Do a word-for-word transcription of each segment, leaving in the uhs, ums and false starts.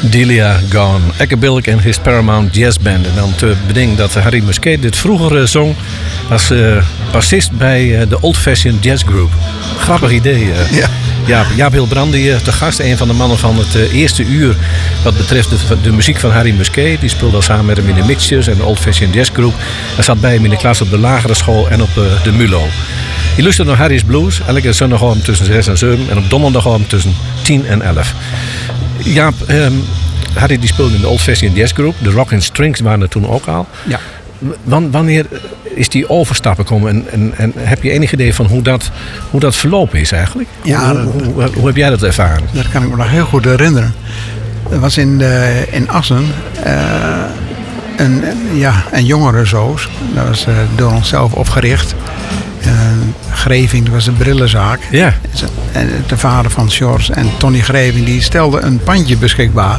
Delia Gone, Ecke Bilk en his Paramount Jazz Band. En dan te bedenken dat Harry Musquet dit vroeger uh, zong als uh, bassist bij uh, de Old Fashioned Jazz Group. Grappig idee. Uh. Ja. Ja, Jaap Hilbrandi, uh, te gast, een van de mannen van het uh, eerste uur wat betreft de, de muziek van Harry Musquet. Die speelde al samen met hem in de Mixtures en de Old Fashioned Jazz Group. Hij zat bij hem in de klas op de lagere school en op uh, de Mulo. Je luistert naar Harry's Blues, elke zondagavond tussen zes en zeven en op donderdagavond tussen tien en elf. Jaap, um, Harry die speelde in de Old Fashioned Jazz Group. De Rockin' Strings waren er toen ook al. Ja. W- wanneer is die overstap gekomen en, en, en heb je enig idee van hoe dat, hoe dat verlopen is eigenlijk? Ja, hoe, dat, hoe, hoe, hoe heb jij dat ervaren? Dat kan ik me nog heel goed herinneren. Dat was in, de, in Assen uh, een, ja, een jongerenzoos. Dat was uh, door onszelf opgericht. Uh, Greving, dat was een brillenzaak. Ja. En de vader van George en Tony Greving die stelde een pandje beschikbaar.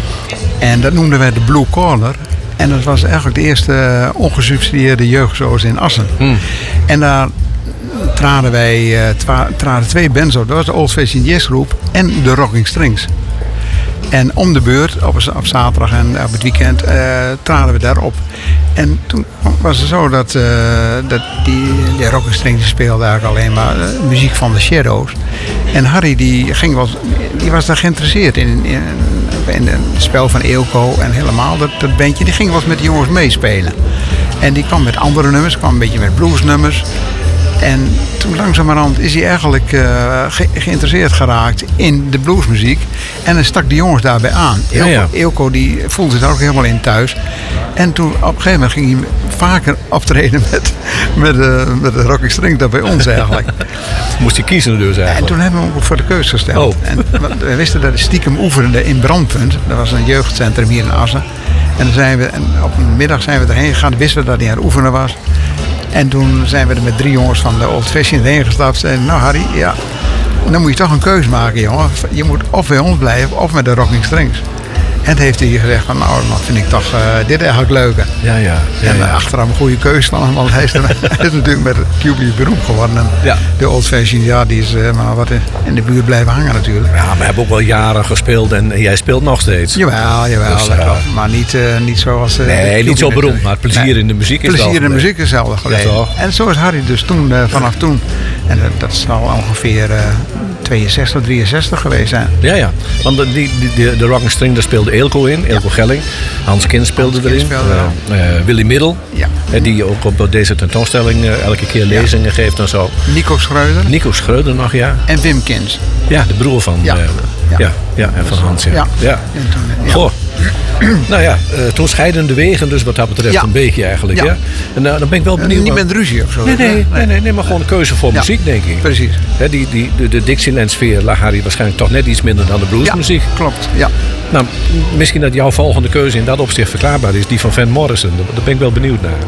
En dat noemden wij de Blue Corner. En dat was eigenlijk de eerste ongesubsidieerde jeugdzoos in Assen. Hmm. En daar traden wij uh, twa- traden twee bands op. Dat was de Old Fashioned Jazz Group en de Rocking Strings. En om de beurt, op, op zaterdag en op het weekend, uh, traden we daarop. En toen was het zo dat, uh, dat die, die Rocking Strings speelde eigenlijk alleen maar uh, muziek van de Shadows. En Harry die ging wel, die was daar geïnteresseerd in, in, in het spel van Eelco en helemaal dat, dat bandje. Die ging wel eens met de jongens meespelen. En die kwam met andere nummers, kwam een beetje met bluesnummers. En toen langzamerhand is hij eigenlijk uh, ge- geïnteresseerd geraakt in de bluesmuziek. En dan stak de jongens daarbij aan. Ja, ja. Eelco, Eelco die voelde zich daar ook helemaal in thuis. En toen op een gegeven moment ging hij vaker optreden met, met, uh, met de Rocking Strings dan bij ons eigenlijk. Moest je kiezen dus eigenlijk? En toen hebben we hem ook voor de keus gesteld. Oh. En we wisten dat hij stiekem oefende in Brandpunt. Dat was een jeugdcentrum hier in Assen. En, dan zijn we, en op een middag zijn we erheen gegaan. Wisten we dat hij aan het oefenen was. En toen zijn we er met drie jongens van de Old Fashioned heen gestapt. En nou Harry, ja, dan moet je toch een keuze maken, jongen. Je moet of bij ons blijven of met de Rocking Strings. En toen heeft hij gezegd van nou, dan vind ik toch uh, dit eigenlijk leuker. Ja, ja. ja, en ja. achteraf een goede keuze van hem, want hij is, er, hij is natuurlijk met het Q B beroemd geworden. En Ja. de Old Fashioned, ja, die is uh, maar wat in de buurt blijven hangen natuurlijk. Ja, we hebben ook wel jaren gespeeld en jij speelt nog steeds. Jawel, jawel, Dus, dat uh, klopt. Maar niet, uh, niet zoals... Uh, Nee, niet zo beroemd, maar het plezier Nee. in de muziek is Plezier wel... in de muziek is hetzelfde gebleven. toch? En zo is Harry dus toen, uh, vanaf toen. En dat, dat zal ongeveer uh, tweeënzestig, drieënzestig geweest zijn. Ja, ja. Want de, die, die, de, de Rocking String, daar speelde Eelco in. Eelco ja. Gelling. Hans Kind speelde Hans erin. Kind speelde uh, uh, Willy Middel. Ja. Uh, die ook op deze tentoonstelling uh, elke keer lezingen ja. geeft en zo. Nico Schreuder. Nico Schreuder nog, ja. En Wim Kins. Ja, de broer van, ja. Uh, ja. Ja, ja, en van Hans. Ja. Ja. Ja. En toen, ja. Goh. Nou ja, uh, toen scheiden de wegen, dus wat dat betreft ja. een beetje eigenlijk. Ja. Ja? En uh, dan ben ik wel benieuwd. Niet met ruzie of zo. Nee, nee, nee, nee, nee, maar gewoon een keuze voor ja. muziek, denk ik. Precies. He, die, die, de, de Dixieland-sfeer lag Harry waarschijnlijk toch net iets minder dan de bluesmuziek. Ja, klopt. Ja. Nou, misschien dat jouw volgende keuze in dat opzicht verklaarbaar is, die van Van Morrison. Daar ben ik wel benieuwd naar.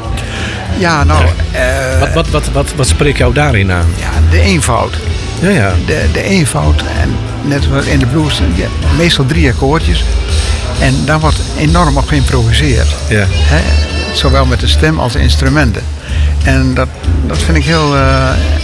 Ja, nou... Ja. Uh, wat, wat, wat, wat, wat spreekt jou daarin aan? Ja, de eenvoud. Ja, ja. De, de eenvoud. En net zoals in de blues, ja, meestal drie akkoordjes. En daar wordt enorm op geïmproviseerd. Ja. He, zowel met de stem als de instrumenten. En dat, dat vind ik heel, uh,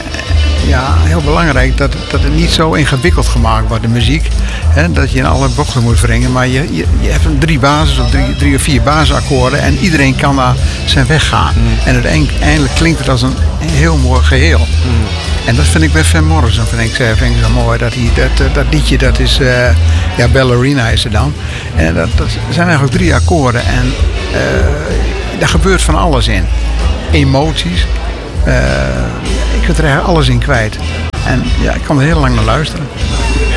ja, heel belangrijk. Dat, dat het niet zo ingewikkeld gemaakt wordt, de muziek. He, dat je in alle bochten moet wringen. Maar je, je, je hebt een drie basis of drie, drie of vier basisakkoorden. En iedereen kan daar zijn weg gaan. Mm. En uiteindelijk klinkt het als een heel mooi geheel. Mm. En dat vind ik bij Van Morrison vind ik, vind ik zo mooi. Dat, die, dat, dat liedje, dat is... Uh, ja, Ballerina is er dan. En dat, dat zijn eigenlijk drie akkoorden. En uh, daar gebeurt van alles in. Emoties. Uh, ik kunt er eigenlijk alles in kwijt. En ja, ik kan er heel lang naar luisteren.